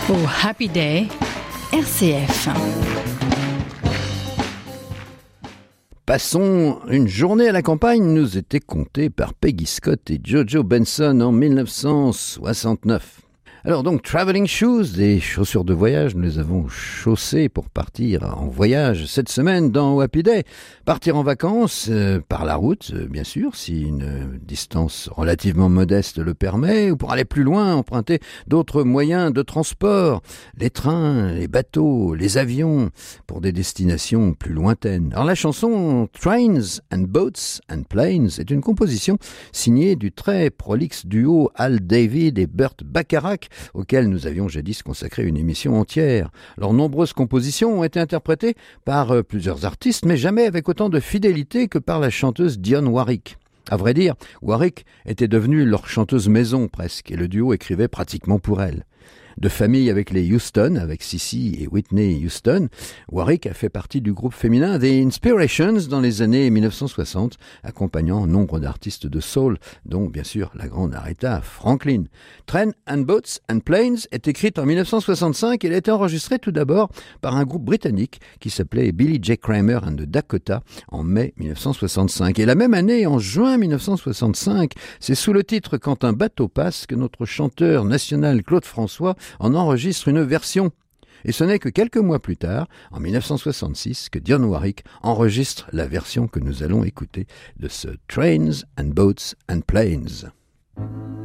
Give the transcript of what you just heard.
Oh, Happy Day, RCF. Passons une journée à la campagne nous était contée par Peggy Scott et Jojo Benson en 1969. Alors donc, traveling shoes, des chaussures de voyage, nous les avons chaussées pour partir en voyage cette semaine dans Happy Day. Partir en vacances, par la route, bien sûr, si une distance relativement modeste le permet, ou pour aller plus loin, emprunter d'autres moyens de transport, les trains, les bateaux, les avions, pour des destinations plus lointaines. Alors la chanson Trains and Boats and Planes est une composition signée du très prolixe duo Al David et Burt Bacharach, auquel nous avions jadis consacré une émission entière. Leurs nombreuses compositions ont été interprétées par plusieurs artistes, mais jamais avec autant de fidélité que par la chanteuse Dionne Warwick. À vrai dire, Warwick était devenue leur chanteuse maison presque, et le duo écrivait pratiquement pour elle. De famille avec les Houston, avec Cissy et Whitney Houston, Warwick a fait partie du groupe féminin The Inspirations dans les années 1960, accompagnant nombre d'artistes de soul, dont bien sûr la grande Aretha Franklin. Trains and Boats and Planes est écrite en 1965 et elle a été enregistrée tout d'abord par un groupe britannique qui s'appelait Billy J. Kramer and the Dakota en mai 1965. Et la même année, en juin 1965, c'est sous le titre Quand un bateau passe que notre chanteur national Claude François en enregistre une version. Et ce n'est que quelques mois plus tard, en 1966, que Dionne Warwick enregistre la version que nous allons écouter de ce Trains and Boats and Planes.